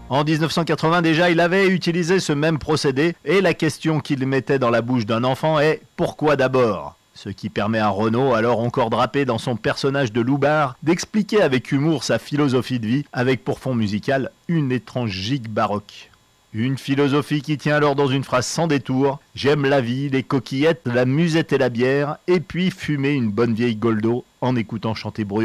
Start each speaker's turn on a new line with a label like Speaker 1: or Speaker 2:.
Speaker 1: En 1980 déjà, il avait utilisé ce même procédé et la question qu'il mettait dans la bouche d'un enfant est « Pourquoi d'abord ?» Ce qui permet à Renaud, alors encore drapé dans son personnage de loupard, d'expliquer avec humour sa philosophie de vie avec pour fond musical une étrange gigue baroque. Une philosophie qui tient alors dans une phrase sans détour « J'aime la vie, les coquillettes, la musette et la bière, et puis fumer une bonne vieille Goldo en écoutant chanter Bruant ».